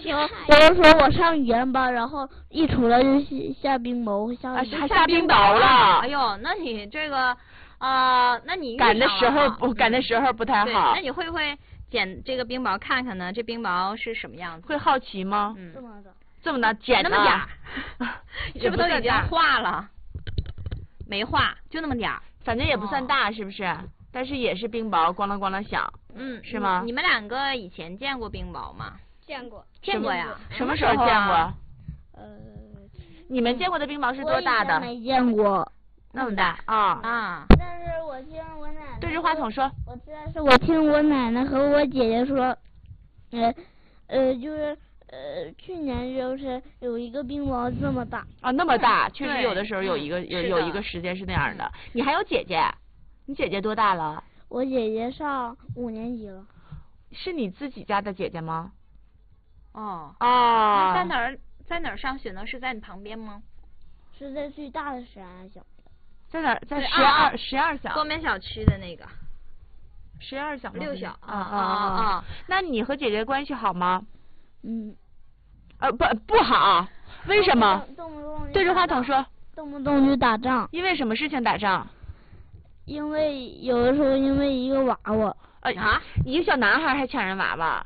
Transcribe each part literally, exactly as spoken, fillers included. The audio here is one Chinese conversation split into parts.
时候，有的时候我上语言班，然后一出来就下冰雹，下啊，还下冰雹了。 哎呦，那你这个啊、呃，那你赶的时候不赶的时候不太好。 那你会不会捡这个冰雹看看呢？这冰雹是什么样子？ 会好奇吗？ 嗯， 这么的， 这么大，捡那么点儿，是不是都已经大化了？没化，就那么点儿。 反正也不算大，是不是？但是也是冰雹，咣啷咣啷响。 嗯， 是吗？ 你们两个以前见过冰雹吗？ 见过， 见过呀。 什么时候见过？ 呃， 你们见过的冰雹是多大的？ 没见过。 那么大啊啊！ 但是我听我奶奶对着话筒说。 我知道是我听我奶奶和我姐姐说，呃呃，就是呃去年就是有一个冰雹这么大。 啊，那么大，确实有的时候有一个有有一个时间是那样的。你还有姐姐？你姐姐多大了？ 我姐姐上五年级了。 是你自己家的姐姐吗？ 哦。 哦。 在哪儿在哪儿上学呢？是在你旁边吗？ 是在最大的十二小。 在哪儿？在十二十二小。 东边小区的那个。 十二小吗？ 六小。 啊啊啊啊！那你和姐姐关系好吗？ 嗯。 呃不不好，为什么？ 动不动对着话筒说。 动不动就打仗。 因为什么事情打仗？ 因为有的时候因为一个娃娃。 呃啊！一个小男孩还抢人娃娃。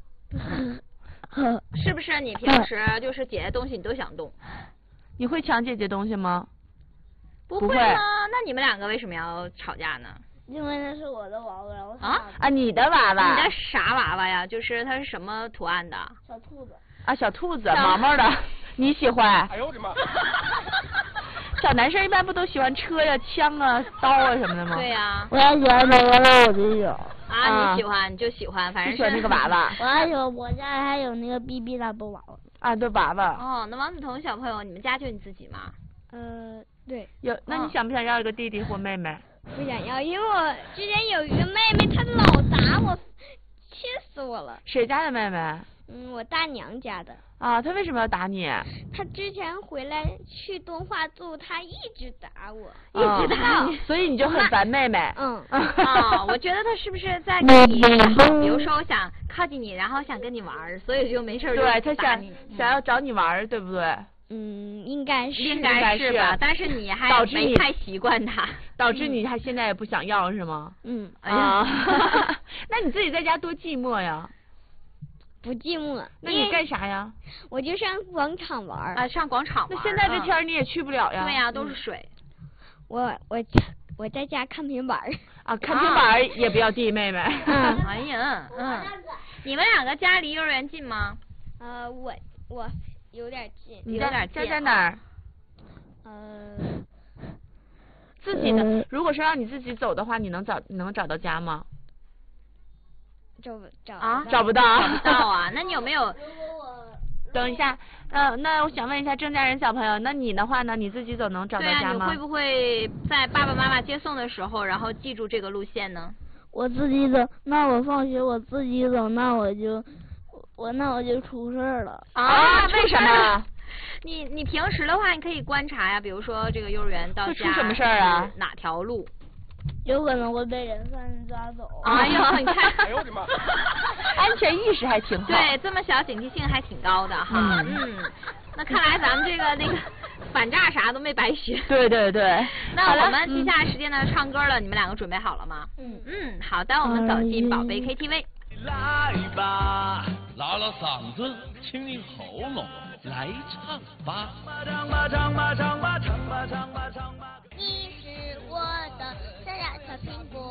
是不是你平时就是姐姐东西你都想动？ 你会抢姐姐东西吗？ 不会吗？那你们两个为什么要吵架呢？ 因为那是我的娃娃，然后啊啊，你的娃娃？ 你的啥娃娃呀？就是它是什么图案的？ 小兔子。 啊，小兔子，毛毛的，你喜欢？ 哎呦我的妈！ 小男生一般不都喜欢车呀、枪啊、刀啊什么的吗？ 对呀。 我也喜欢那个，我就有。 啊，你喜欢你就喜欢，反正喜欢那个娃娃。 我还有，我家还有那个 B B 大波娃娃。 啊，对娃娃。 哦，那王子彤小朋友，你们家就你自己吗？ 呃，对。 有，那你想不想要一个弟弟或妹妹？ 不想要，因为我之前有一个妹妹，她老打我，气死我了。 谁家的妹妹？ 嗯，我大娘家的。 啊，她为什么要打你？ 她之前回来去东华住，她一直打我， 啊、 一直打你， 所以你就很烦妹妹。 嗯。 啊，我觉得她是不是在跟你好？比如说，我想靠近你，然后想跟你玩，所以就没事对，她想你想要找你玩，对不对？ 嗯，应该是应该是吧，但是你还导致没太习惯他， 导致你还现在也不想要是吗？ 嗯， 哎呀， 啊、那你自己在家多寂寞呀。 不寂寞。 那你干啥呀？ 我就上广场玩。 啊，上广场玩。 那现在这天儿你也去不了呀。 对呀，都是水。 我我我在家看平板儿。 啊，看平板儿也不要弟妹妹。 嗯。 哎呀，嗯。你们两个家离幼儿园近吗？ 呃，我我有点近。 你有点近。 家在哪儿？ 呃。 自己的，如果说让你自己走的话，你能找你能找到家吗？ 找不找啊？ 找不到， 找不到啊！那你有没有？ 如果我等一下，呃，那我想问一下郑家人小朋友，那你的话呢？你自己走能找到家吗？ 对啊，你会不会在爸爸妈妈接送的时候，然后记住这个路线呢？ 我自己走，那我放学我自己走，那我就我那我就出事儿了。 啊？为什么？ 你你平时的话，你可以观察呀，比如说这个幼儿园到家会出什么事儿啊？ 哪条路？ 有可能会被人贩子抓走。 哎呦，你看， 哎呦我的妈！ 安全意识还挺好。 对，这么小警惕性还挺高的哈。嗯, 嗯，那看来咱们这个那个反诈啥都没白学。 对对对。 那我们接下来时间呢，唱歌了，你们两个准备好了吗？ 嗯嗯，好的，我们走进宝贝 K T V。 来吧，拉拉嗓子，清清喉咙，来唱吧。唱吧唱吧唱吧唱吧唱吧。